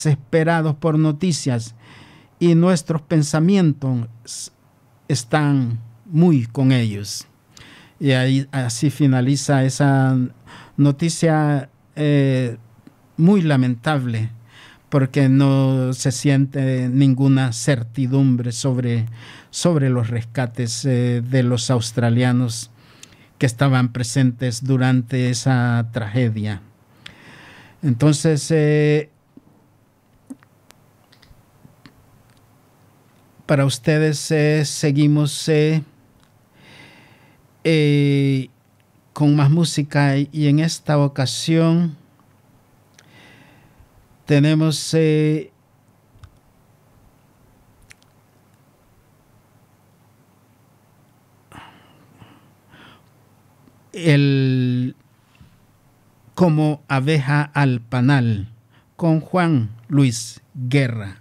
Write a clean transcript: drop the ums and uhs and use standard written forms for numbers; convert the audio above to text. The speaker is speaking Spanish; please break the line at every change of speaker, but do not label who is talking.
desesperados por noticias y nuestros pensamientos están muy con ellos. Y ahí así finaliza esa noticia muy lamentable, porque no se siente ninguna certidumbre sobre los rescates de los australianos que estaban presentes durante esa tragedia. Entonces, para ustedes seguimos con más música, y en esta ocasión tenemos el Como abeja al panal, con Juan Luis Guerra.